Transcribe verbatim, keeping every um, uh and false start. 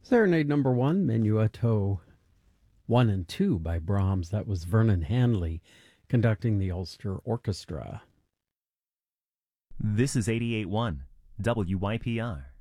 Serenade number one, Menuetto one and two by Brahms. That was Vernon Hanley conducting the Ulster Orchestra. This is eighty-eight point one W Y P R.